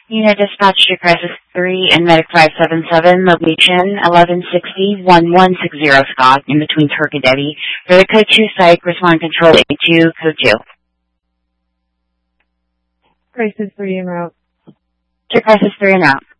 Unit dispatch to Crisis 3 and Medic 577, location 1160-1160 Scott, in between Turk and Debbie. For the Code 2 site, respond control A2, Code 2. Crisis 3 en route. To Crisis 3 en route.